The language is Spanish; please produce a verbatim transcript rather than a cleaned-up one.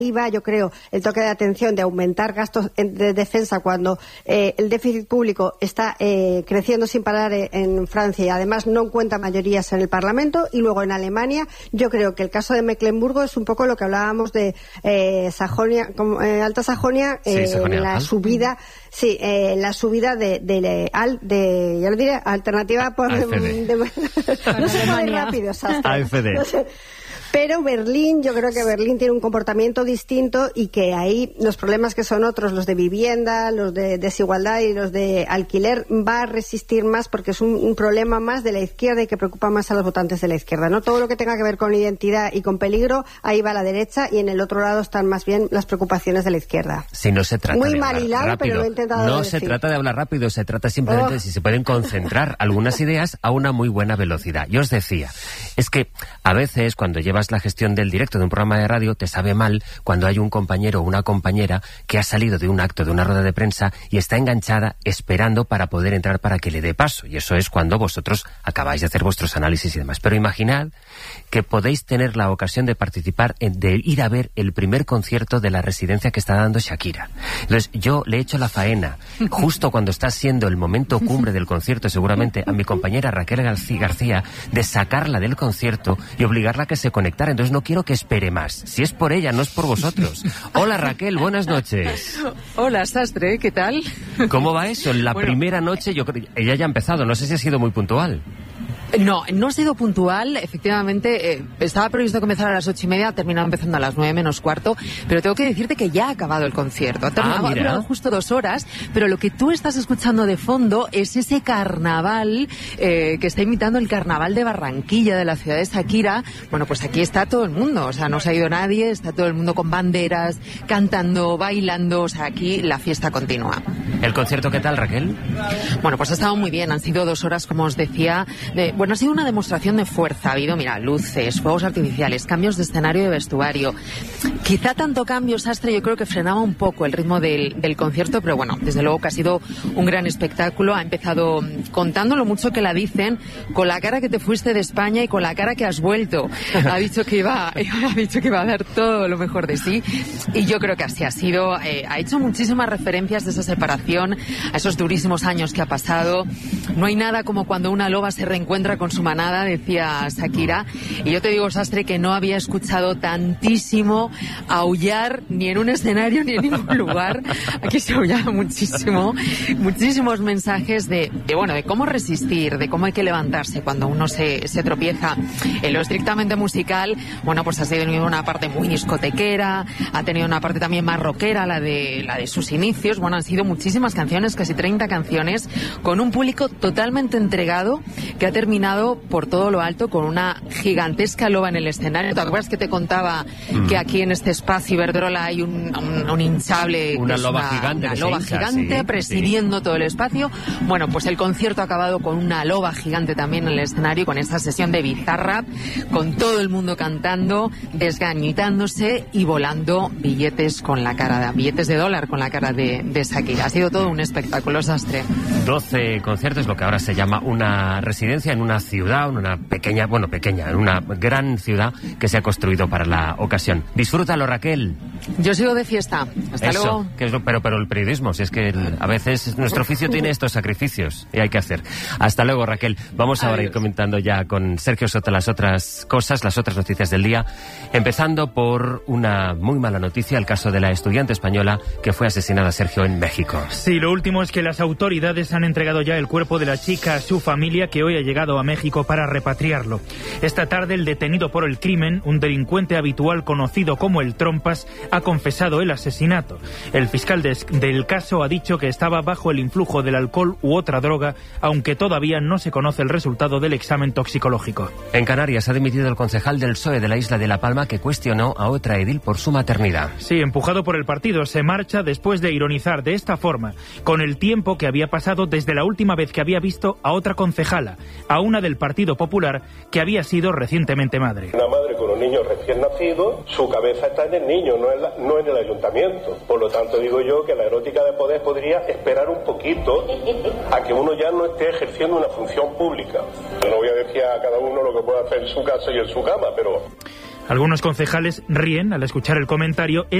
Ahí va, yo creo, el toque de atención de aumentar gastos de defensa cuando eh, el déficit público está eh, creciendo sin parar en Francia y además no encuentra mayorías en el Parlamento. Y luego en Alemania, yo creo que el caso de Mecklemburgo es un poco lo que hablábamos de eh, Sajonia, como, eh, Alta Sajonia, eh, sí, Sajonia la subida, sí, eh, la subida de, de, de, de, ya lo diré, alternativa por de, de, no se puede rápido, A F D. No sé. Pero Berlín, yo creo que Berlín tiene un comportamiento distinto y que ahí los problemas que son otros, los de vivienda, los de desigualdad y los de alquiler, va a resistir más porque es un, un problema más de la izquierda y que preocupa más a los votantes de la izquierda, ¿no? Todo lo que tenga que ver con identidad y con peligro, ahí va la derecha y en el otro lado están más bien las preocupaciones de la izquierda. Si no se trata Muy de mal hablar hilado, rápido. pero lo he intentado No decir. se trata de hablar rápido, se trata simplemente oh. de si se pueden concentrar algunas ideas a una muy buena velocidad. Yo os decía, es que a veces cuando llevas la gestión del directo de un programa de radio te sabe mal cuando hay un compañero o una compañera que ha salido de un acto, de una rueda de prensa y está enganchada esperando para poder entrar para que le dé paso. Y eso es cuando vosotros acabáis de hacer vuestros análisis y demás. Pero imaginad que podéis tener la ocasión de participar, en, de ir a ver el primer concierto de la residencia que está dando Shakira. Entonces yo le he hecho la faena justo cuando está siendo el momento cumbre del concierto, seguramente a mi compañera Raquel García, de sacarla del concierto y obligarla a que se conectara. Entonces no quiero que espere más. Si es por ella, no es por vosotros. Hola Raquel, buenas noches. Hola Sastre, ¿qué tal? ¿Cómo va eso? La bueno, primera noche, yo creo, ella ya ha empezado, no sé si ha sido muy puntual. No, no ha sido puntual. Efectivamente, eh, estaba previsto comenzar a las ocho y media, ha terminado empezando a las nueve menos cuarto, pero tengo que decirte que ya ha acabado el concierto. Ha terminado, ah, ha durado justo dos horas, pero lo que tú estás escuchando de fondo es ese carnaval eh, que está imitando el carnaval de Barranquilla, de la ciudad de Shakira. Bueno, pues aquí está todo el mundo, o sea, no se ha ido nadie, está todo el mundo con banderas, cantando, bailando, o sea, aquí la fiesta continúa. ¿El concierto qué tal, Raquel? Bueno, pues ha estado muy bien, han sido dos horas, como os decía, de... Bueno, ha sido una demostración de fuerza. Ha habido, mira, luces, fuegos artificiales, cambios de escenario y de vestuario. Quizá tanto cambio, Sastre, yo creo que frenaba un poco el ritmo del, del concierto, pero bueno, desde luego que ha sido un gran espectáculo. Ha empezado contando lo mucho que la dicen, con la cara que te fuiste de España y con la cara que has vuelto. Ha dicho que iba, ha dicho que iba a dar todo lo mejor de sí. Y yo creo que así ha sido. Eh, ha hecho muchísimas referencias de esa separación, a esos durísimos años que ha pasado. No hay nada como cuando una loba se reencuentra con su manada, decía Shakira. Y yo te digo, Sastre, que no había escuchado tantísimo aullar ni en un escenario ni en ningún lugar. Aquí se aullaba muchísimo, muchísimos mensajes de, de bueno, de cómo resistir, de cómo hay que levantarse cuando uno se, se tropieza. En lo estrictamente musical, bueno, pues ha tenido una parte muy discotequera, ha tenido una parte también más rockera, la de, la de sus inicios. Bueno, han sido muchísimas canciones, casi treinta canciones, con un público totalmente entregado que ha terminado por todo lo alto con una gigantesca loba en el escenario. ¿Te acuerdas que te contaba mm. que aquí en este espacio Iberdrola hay un, un, un hinchable, una loba una, gigante, una loba hincha, gigante sí, presidiendo sí. todo el espacio? Bueno, pues el concierto ha acabado con una loba gigante también en el escenario, con esta sesión de Bizarrap, con todo el mundo cantando, desgañitándose y volando billetes con la cara de, billetes de dólar con la cara de, de Shakira. Ha sido todo un espectáculo, Sastre. doce conciertos, lo que ahora se llama una residencia en una ciudad, en una pequeña, bueno, pequeña, en una gran ciudad que se ha construido para la ocasión. Disfrútalo, Raquel. Yo sigo de fiesta. Hasta Eso, luego. Que es lo, pero, pero el periodismo, si es que el, a veces nuestro oficio tiene estos sacrificios y hay que hacer. Hasta luego, Raquel. Vamos ahora a ir comentando ya con Sergio Soto las otras cosas, las otras noticias del día, empezando por una muy mala noticia, el caso de la estudiante española que fue asesinada, Sergio, en México. Sí, lo último es que las autoridades han entregado ya el cuerpo de la chica a su familia, que hoy ha llegado a México para repatriarlo. Esta tarde el detenido por el crimen, un delincuente habitual conocido como el Trompas, ha confesado el asesinato. El fiscal de, del caso ha dicho que estaba bajo el influjo del alcohol u otra droga, aunque todavía no se conoce el resultado del examen toxicológico. En Canarias ha dimitido el concejal del P S O E de la isla de La Palma, que cuestionó a otra edil por su maternidad. Sí, empujado por el partido, se marcha después de ironizar de esta forma con el tiempo que había pasado desde la última vez que había visto a otra concejala, a una del Partido Popular que había sido recientemente madre. Una madre con un niño recién nacido, su cabeza está en el niño, no en, la, no en el ayuntamiento. Por lo tanto, digo yo que la erótica de poder podría esperar un poquito a que uno ya no esté ejerciendo una función pública. Yo no voy a decir a cada uno lo que puede hacer en su casa y en su cama, pero... Algunos concejales ríen al escuchar el comentario.